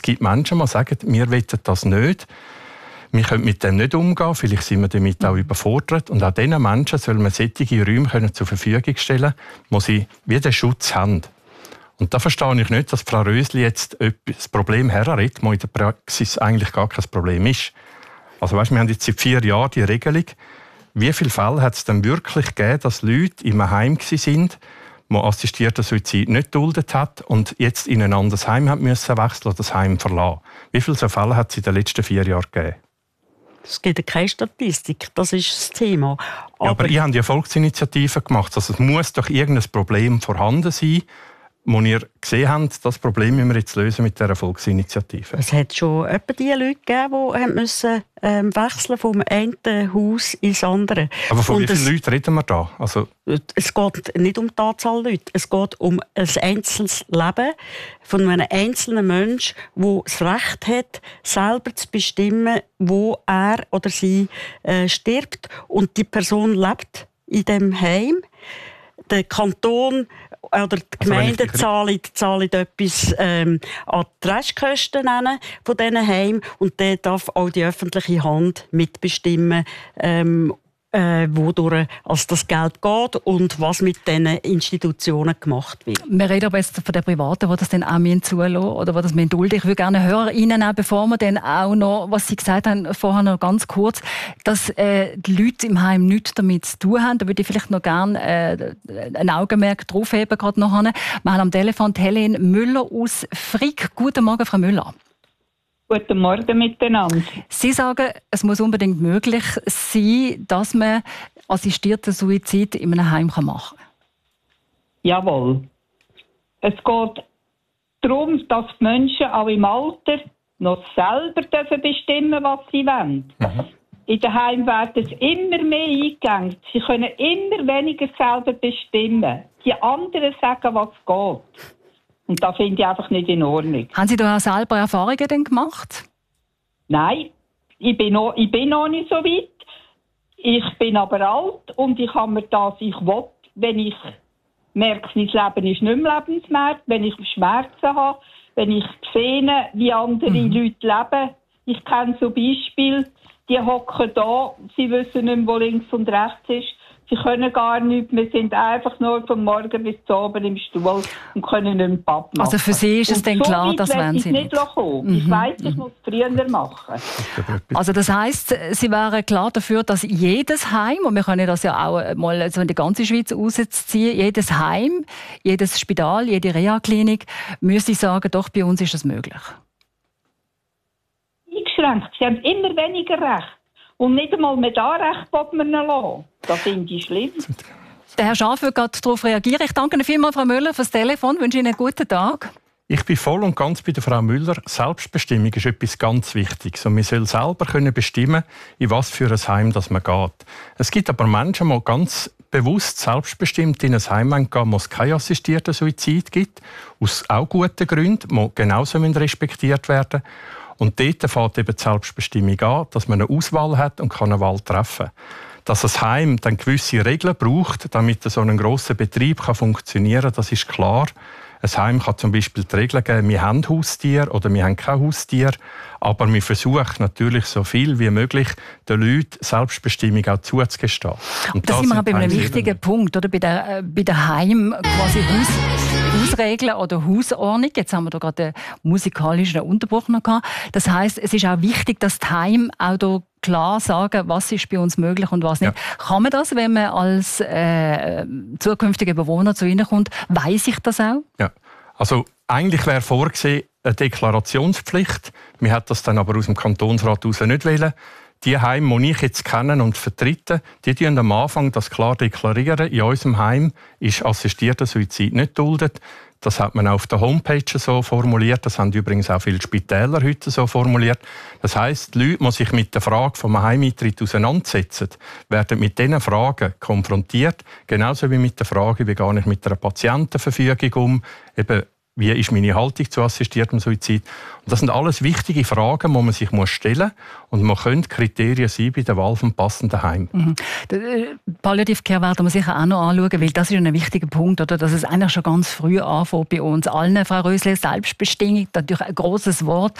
gibt Menschen, die sagen, wir wollen das nicht. Wir können mit dem nicht umgehen, vielleicht sind wir damit auch überfordert. Und auch diesen Menschen soll man solche Räume zur Verfügung stellen, wo sie wie den Schutz haben. Und da verstehe ich nicht, dass Frau Rösli jetzt das Problem herredet, das in der Praxis eigentlich gar kein Problem ist. Also weißt, wir haben jetzt seit 4 Jahren die Regelung. Wie viele Fälle hat es denn wirklich gegeben, dass Leute in einem Heim waren, die assistierten Suizid nicht geduldet hat und jetzt in ein anderes Heim haben müssen wechseln oder das Heim verlassen? Wie viele so Fälle hat es in den letzten 4 Jahren gegeben? Es gibt keine Statistik, das ist das Thema. Aber ihr habt ja Volksinitiativen gemacht. Also es muss doch irgendein Problem vorhanden sein, wo ihr gesehen habt, das Problem müssen wir jetzt lösen mit dieser Volksinitiative. Es hat schon etwa die Leute gegeben, die müssen wechseln vom einen Haus ins andere. Aber von wie vielen Leuten reden wir da? Also es geht nicht um die Anzahl Leute, es geht um ein einzelnes Leben von einem einzelnen Menschen, der das Recht hat, selber zu bestimmen, wo er oder sie stirbt. Und die Person lebt in diesem Heim. Der Kanton oder die Gemeinden zahlen etwas an die Restkosten von diesen Heimen. Und dann darf auch die öffentliche Hand mitbestimmen, wodurch das Geld geht und was mit diesen Institutionen gemacht wird. Wir reden aber jetzt von den Privaten, die das dann auch zulassen oder die das dulden. Ich würde gerne hören, Ihnen auch, bevor wir dann auch noch, was Sie gesagt haben, vorher noch ganz kurz, dass die Leute im Heim nichts damit zu tun haben. Da würde ich vielleicht noch gerne ein Augenmerk drauf heben, gerade noch. Wir haben am Telefon Helene Müller aus Frick. Guten Morgen, Frau Müller. Guten Morgen miteinander. Sie sagen, es muss unbedingt möglich sein, dass man assistierten Suizid in einem Heim machen kann. Jawohl. Es geht darum, dass die Menschen auch im Alter noch selber bestimmen dürfen, was sie wollen. In den Heimen werden es immer mehr eingegangen. Sie können immer weniger selber bestimmen. Die anderen sagen, was geht. Und das finde ich einfach nicht in Ordnung. Haben Sie da auch selber Erfahrungen denn gemacht? Nein, ich bin noch nicht so weit. Ich bin aber alt und ich habe mir das, ich will, wenn ich merke, mein Leben ist nicht mehr lebenswert, wenn ich Schmerzen habe, wenn ich sehe, wie andere Leute leben. Ich kenne so Beispiele, die hocken da, sie wissen nicht mehr, wo links und rechts ist. Sie können gar nichts, wir sind einfach nur von morgen bis zu Abend im Stuhl und können nicht mehr Papp machen. Also für Sie ist es dann klar, dass wenn Sie nicht kommen. Ich weiss, ich muss es früher machen. Also das heisst, Sie wären klar dafür, dass jedes Heim, und wir können das ja auch mal so in die ganze Schweiz rausziehen, jedes Heim, jedes Spital, jede Reha-Klinik, müsste sagen, doch, bei uns ist das möglich. Eingeschränkt. Sie haben immer weniger Recht. Und nicht einmal mehr da Recht will man ihnen lassen. Das finde ich schlimm. Der Herr Schaaf wird gerade darauf reagieren. Ich danke Ihnen vielmals, Frau Müller, fürs Telefon. Ich wünsche Ihnen einen guten Tag. Ich bin voll und ganz bei der Frau Müller. Selbstbestimmung ist etwas ganz Wichtiges. Und man soll selber bestimmen, in was für ein Heim das man geht. Es gibt aber Menschen, die ganz bewusst selbstbestimmt in ein Heim gehen, wo es keinen assistierten Suizid gibt. Aus auch guten Gründen, die genauso respektiert werden müssen. Und dort fängt eben die Selbstbestimmung an, dass man eine Auswahl hat und kann eine Wahl treffen kann. Dass ein Heim dann gewisse Regeln braucht, damit so ein grosser Betrieb funktionieren kann, das ist klar. Ein Heim kann zum Beispiel die Regeln geben, wir haben Haustier oder wir haben kein Haustier. Aber wir versuchen natürlich so viel wie möglich, den Leuten Selbstbestimmung auch zuzugestehen. Und da sind wir bei einem wichtigen Punkt, oder? Bei der Heim quasi Hausregeln oder Hausordnung. Jetzt haben wir da gerade einen musikalischen Unterbruch noch gehabt. Das heisst, es ist auch wichtig, dass die Heime auch da klar sagen, was ist bei uns möglich und was nicht. Ja. Kann man das, wenn man als zukünftiger Bewohner zu Ihnen kommt, weiss ich das auch? Ja, also eigentlich wäre vorgesehen eine Deklarationspflicht. Wir hätten das dann aber aus dem Kantonsrat heraus nicht wollen. Die Heime, die ich jetzt kenne und vertrete, die deklarieren am Anfang das klar deklarieren. In unserem Heim ist assistierter Suizid nicht geduldet. Das hat man auf der Homepage so formuliert. Das haben übrigens auch viele Spitäler heute so formuliert. Das heisst, die Leute, die sich mit der Frage vom Heimeintritt auseinandersetzen, werden mit diesen Fragen konfrontiert. Genauso wie mit der Frage, wie gehe ich mit einer Patientenverfügung um, eben, wie ist meine Haltung zu assistiertem Suizid? Und das sind alles wichtige Fragen, die man sich stellen muss. Und man könnte Kriterien sein bei der Wahl vom passenden Heim. Palliative Care werden wir sicher auch noch anschauen, weil das ist ein wichtiger Punkt, oder? Dass es eigentlich schon ganz früh anfängt bei uns allen. Frau Rösli, Selbstbestimmung, natürlich ein grosses Wort.